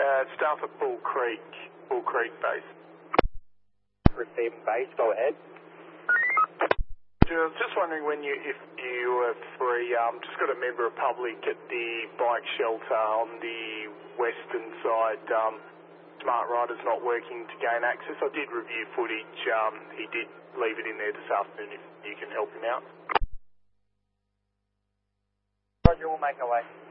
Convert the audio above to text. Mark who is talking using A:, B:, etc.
A: Staff at Bull Creek base.
B: Receiving base, go ahead.
A: I was just wondering if you were free. Just got a member of public at the bike shelter on the western side. Smart Rider's not working to gain access. I did review footage. He did leave it in there this afternoon if you can help him out.
B: Roger, we'll make our way.